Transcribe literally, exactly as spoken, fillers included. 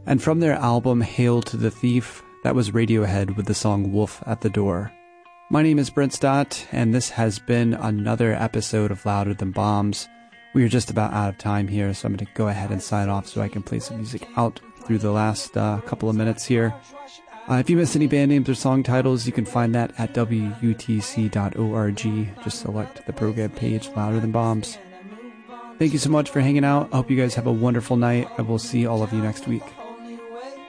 And from their album Hail to the Thief, that was Radiohead with the song Wolf at the Door. My name is Brent Stott, and this has been another episode of Louder Than Bombs. We are just about out of time here, so I'm going to go ahead and sign off so I can play some music out through the last uh, couple of minutes here. Uh, if you missed any band names or song titles, you can find that at W U T C dot org. Just select the program page, Louder Than Bombs. Thank you so much for hanging out. I hope you guys have a wonderful night. I will see all of you next week.